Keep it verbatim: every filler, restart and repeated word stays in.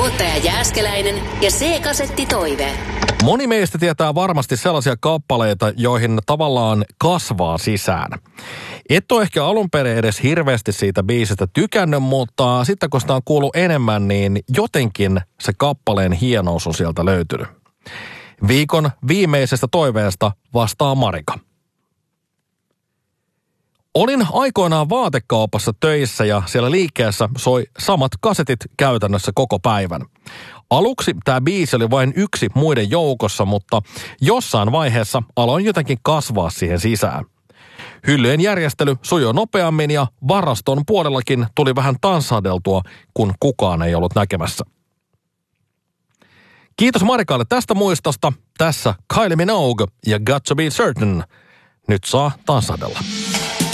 Tuottaja Jääskeläinen ja C-kasetti Toive. Moni meistä tietää varmasti sellaisia kappaleita, joihin tavallaan kasvaa sisään. Et ole ehkä alun perin edes hirveästi siitä biisistä tykännyt, mutta sitten kun sitä on kuullut enemmän, niin jotenkin se kappaleen hienous on sieltä löytynyt. Viikon viimeisestä toiveesta vastaa Marika. Olin aikoinaan vaatekaupassa töissä ja siellä liikkeessä soi samat kasetit käytännössä koko päivän. Aluksi tämä biisi oli vain yksi muiden joukossa, mutta jossain vaiheessa aloin jotenkin kasvaa siihen sisään. Hyllyjen järjestely sujui nopeammin ja varaston puolellakin tuli vähän tanssahdeltua, kun kukaan ei ollut näkemässä. Kiitos Marikalle tästä muistosta. Tässä Kylie Minogue ja Got to Be Certain. Nyt saa tanssahdella.